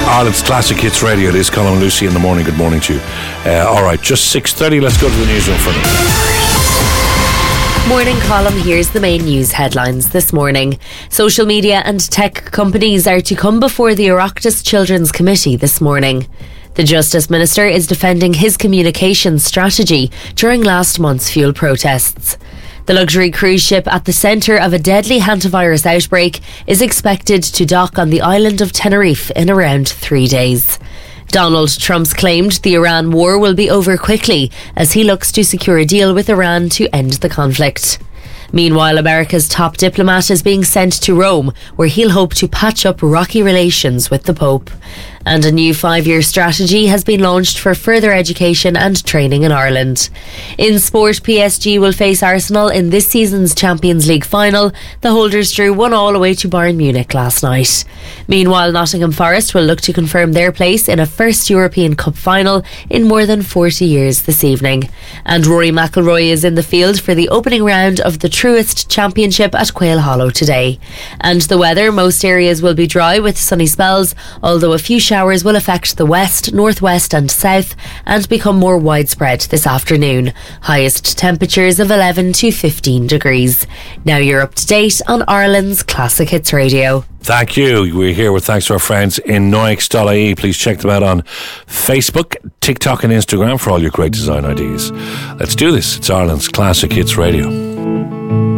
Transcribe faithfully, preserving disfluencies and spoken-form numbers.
Ireland's Classic Hits Radio. It is Colin and Lucy in the morning. Good morning to you. Uh, all right, just six thirty. Let's go to the newsroom for them. Morning column. Here's the main news headlines this morning. Social media and tech companies are to come before the Oireachtas Children's Committee this morning. The Justice Minister is defending his communications strategy during last month's fuel protests. The luxury cruise ship at the centre of a deadly hantavirus outbreak is expected to dock on the island of Tenerife in around three days. Donald Trump's claimed the Iran war will be over quickly as he looks to secure a deal with Iran to end the conflict. Meanwhile, America's top diplomat is being sent to Rome, where he'll hope to patch up rocky relations with the Pope. And a new five-year strategy has been launched for further education and training in Ireland. In sport, P S G will face Arsenal in this season's Champions League final. The holders drew one all away to Bayern Munich last night. Meanwhile, Nottingham Forest will look to confirm their place in a first European Cup final in more than forty years this evening. And Rory McIlroy is in the field for the opening round of the Truist Championship at Quail Hollow today. And the weather, most areas will be dry with sunny spells, although a few showers will affect the west, northwest and south and become more widespread this afternoon. Highest temperatures of eleven to fifteen degrees. Now you're up to date on Ireland's Classic Hits Radio. Thank you. We're here with thanks to our friends in Noix dot I E. Please check them out on Facebook, TikTok and Instagram for all your great design ideas. Let's do this. It's Ireland's Classic Hits Radio.